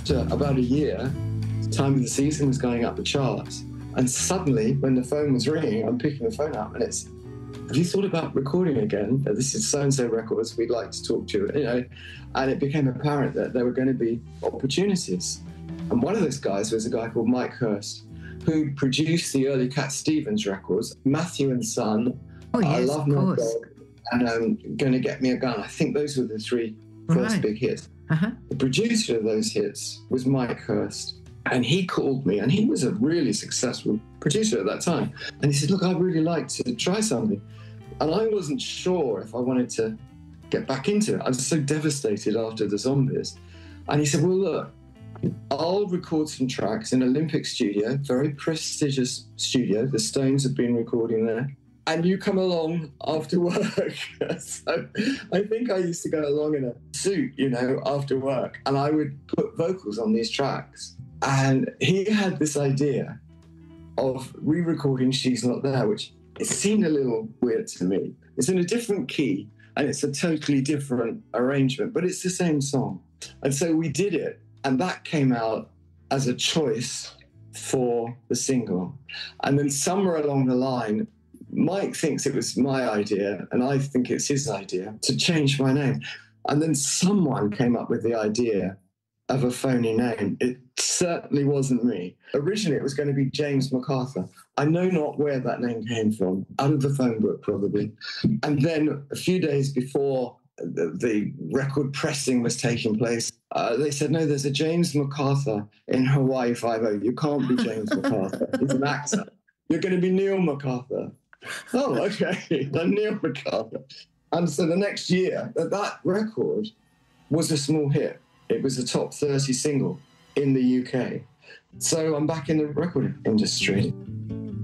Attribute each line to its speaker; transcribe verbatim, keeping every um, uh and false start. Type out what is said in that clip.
Speaker 1: after about a year, time of the season was going up the charts. And suddenly, when the phone was ringing, I'm picking the phone up and it's, have you thought about recording again? This is so-and-so records, we'd like to talk to you, you know. And it became apparent that there were going to be opportunities. And one of those guys was a guy called Mike Hurst, who produced the early Cat Stevens records, Matthew and Son,
Speaker 2: oh, yes,
Speaker 1: I Love
Speaker 2: of
Speaker 1: My
Speaker 2: course.
Speaker 1: Dog, and um, Gonna Get Me a Gun. I think those were the three first
Speaker 2: Right.
Speaker 1: big hits.
Speaker 2: Uh-huh.
Speaker 1: The producer of those hits was Mike Hurst. And he called me, and he was a really successful producer at that time. And he said, look, I'd really like to try something. And I wasn't sure if I wanted to get back into it. I was so devastated after the Zombies. And he said, well, look, I'll record some tracks in Olympic Studio, very prestigious studio. The Stones have been recording there. And you come along after work. So I think I used to go along in a suit, you know, after work. And I would put vocals on these tracks. And he had this idea of re-recording She's Not There, which it seemed a little weird to me. It's in a different key and it's a totally different arrangement, but it's the same song. And so we did it, and that came out as a choice for the single. And then somewhere along the line, Mike thinks it was my idea and I think it's his idea to change my name. And then someone came up with the idea of a phony name. It certainly wasn't me. Originally, it was going to be James MacArthur. I know not where that name came from, out of the phone book probably. And then a few days before the, the record pressing was taking place, uh, they said, no, there's a James MacArthur in Hawaii Five-O. You can't be James MacArthur. He's an actor. You're going to be Neil MacArthur. Oh, okay. I'm Neil MacArthur. And so the next year, that, that record was a small hit. It was a top thirty single in the U K. So I'm back in the record industry.